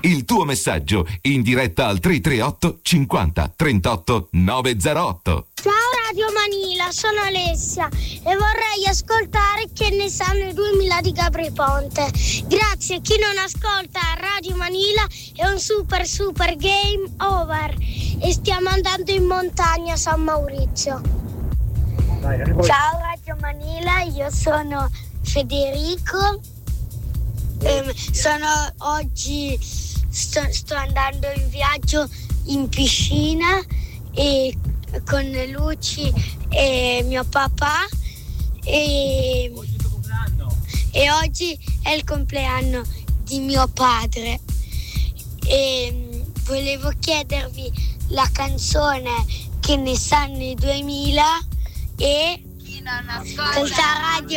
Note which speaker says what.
Speaker 1: il tuo messaggio in diretta al 338 50 38 908.
Speaker 2: Ciao Radio Manila, sono Alessia e vorrei ascoltare Che ne sanno i 2000 di Gabry Ponte. Grazie, chi non ascolta Radio Manila è un super game over e stiamo andando in montagna a San Maurizio. Ciao Radio Manila, io sono Federico, oggi sto andando in viaggio in piscina e con Luci e mio papà e oggi è il compleanno di mio padre e volevo chiedervi la canzone Che ne sanno i 2000 e chi non ascolta Radio